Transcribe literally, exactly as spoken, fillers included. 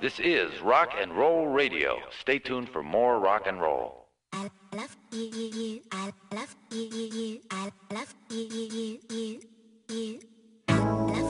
This is Rock and Roll Radio. Stay tuned for more rock and roll. I love you, I love you, I love you.